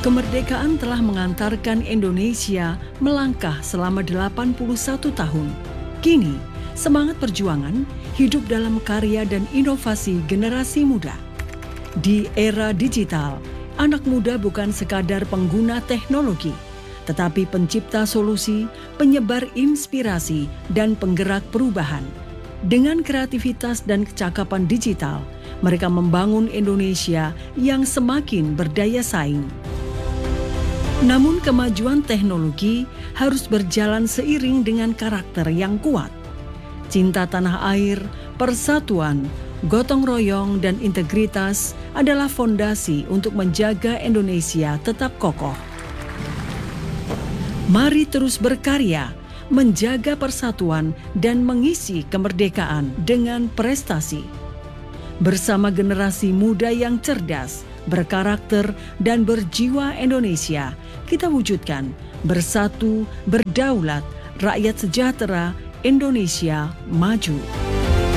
Kemerdekaan telah mengantarkan Indonesia melangkah selama 81 tahun. Kini, semangat perjuangan hidup dalam karya dan inovasi generasi muda. Di era digital, anak muda bukan sekadar pengguna teknologi, tetapi pencipta solusi, penyebar inspirasi, dan penggerak perubahan. Dengan kreativitas dan kecakapan digital, mereka membangun Indonesia yang semakin berdaya saing. Namun kemajuan teknologi harus berjalan seiring dengan karakter yang kuat. Cinta tanah air, persatuan, gotong royong, dan integritas adalah fondasi untuk menjaga Indonesia tetap kokoh. Mari terus berkarya, menjaga persatuan, dan mengisi kemerdekaan dengan prestasi. Bersama generasi muda yang cerdas, berkarakter, dan berjiwa Indonesia, kita wujudkan bersatu, berdaulat, rakyat sejahtera, Indonesia maju.